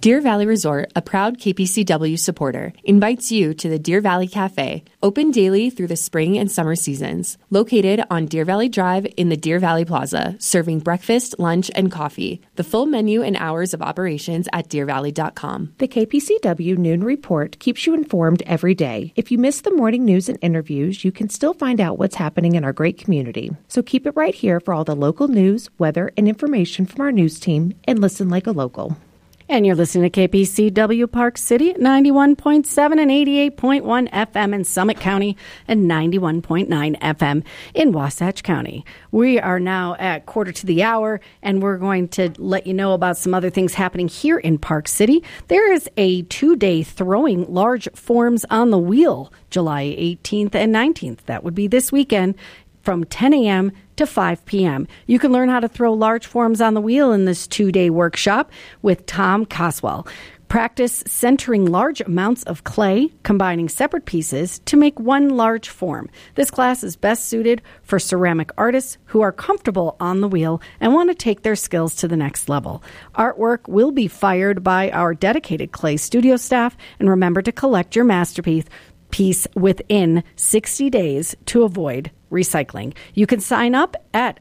Deer Valley Resort, a proud KPCW supporter, invites you to the Deer Valley Cafe, open daily through the spring and summer seasons. Located on Deer Valley Drive in the Deer Valley Plaza, serving breakfast, lunch, and coffee. The full menu and hours of operations at deervalley.com. The KPCW Noon Report keeps you informed every day. If you miss the morning news and interviews, you can still find out what's happening in our great community. So keep it right here for all the local news, weather, and information from our news team, and listen like a local. And you're listening to KPCW Park City at 91.7 and 88.1 FM in Summit County and 91.9 FM in Wasatch County. We are now at 1:45, and we're going to let you know about some other things happening here in Park City. There is a 2-day throwing large forms on the wheel, July 18th and 19th. That would be this weekend from 10 a.m. to 5 p.m. You can learn how to throw large forms on the wheel in this 2-day workshop with Tom Coswell. Practice centering large amounts of clay, combining separate pieces to make one large form. This class is best suited for ceramic artists who are comfortable on the wheel and want to take their skills to the next level. Artwork will be fired by our dedicated clay studio staff, and remember to collect your masterpiece within 60 days to avoid recycling. You can sign up at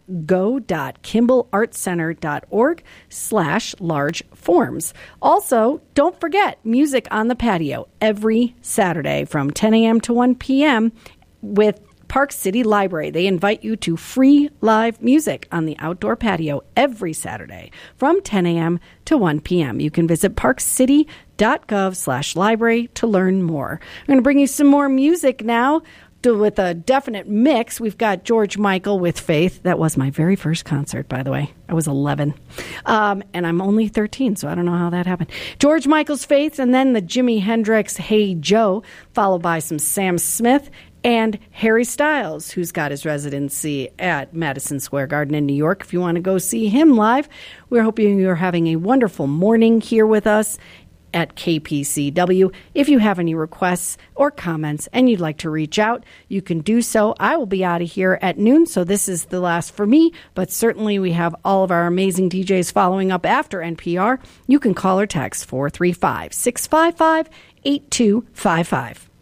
go.kimbellartcenter.org/large forms. Also, don't forget music on the patio every Saturday from 10 a.m. to 1 p.m. with Park City Library. They invite you to free live music on the outdoor patio every Saturday from 10 a.m. to 1 p.m. You can visit parkcity.gov/library to learn more. I'm going to bring you some more music now with a definite mix. We've got George Michael with Faith. That was my very first concert, by the way. I was 11. And I'm only 13, so I don't know how that happened. George Michael's Faith, and then the Jimi Hendrix Hey Joe, followed by some Sam Smith and Harry Styles, who's got his residency at Madison Square Garden in New York. If you want to go see him live, we're hoping you're having a wonderful morning here with us at KPCW. If you have any requests or comments and you'd like to reach out, you can do so. I will be out of here at noon, so this is the last for me, but certainly we have all of our amazing DJs following up after NPR. You can call or text 435-655-8255.